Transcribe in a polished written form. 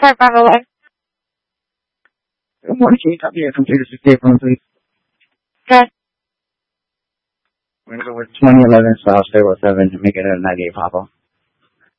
511. Good morning. Can you copy your computer escape room, please? Okay. We're going to go with 2011 South Stairwell 7 to make it a 98 Papa.